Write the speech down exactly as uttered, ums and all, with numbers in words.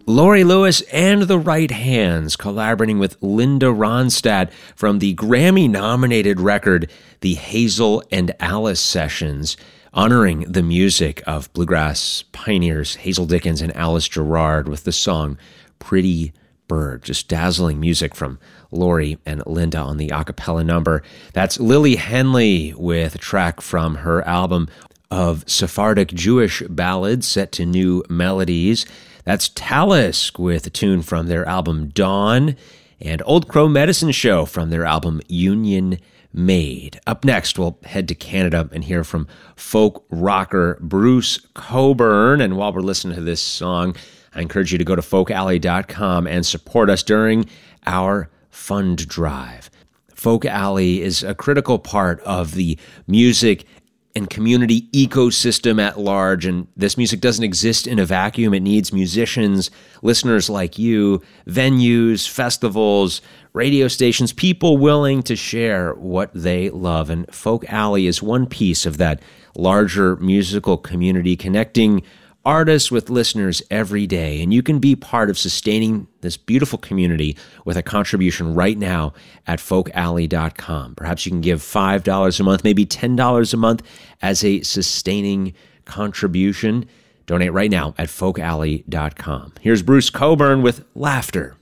Laurie Lewis and the Right Hands collaborating with Linda Ronstadt from the Grammy-nominated record, The Hazel and Alice Sessions, honoring the music of bluegrass pioneers Hazel Dickens and Alice Gerrard with the song Pretty Bird. Just dazzling music from Laurie and Linda on the a cappella number. That's Lily Henley with a track from her album of Sephardic Jewish ballads set to new melodies. That's Talisk with a tune from their album Dawn, and Old Crow Medicine Show from their album Union Made. Up next, we'll head to Canada and hear from folk rocker Bruce Cockburn. And while we're listening to this song, I encourage you to go to folk alley dot com and support us during our fund drive. Folk Alley is a critical part of the music and community ecosystem at large, and this music doesn't exist in a vacuum. It needs musicians, listeners like you, venues, festivals, radio stations, people willing to share what they love. And Folk Alley is one piece of that larger musical community, connecting artists with listeners every day. And you can be part of sustaining this beautiful community with a contribution right now at folk alley dot com. Perhaps you can give five dollars a month, maybe ten dollars a month as a sustaining contribution. Donate right now at folk alley dot com. Here's Bruce Cockburn with Laughter.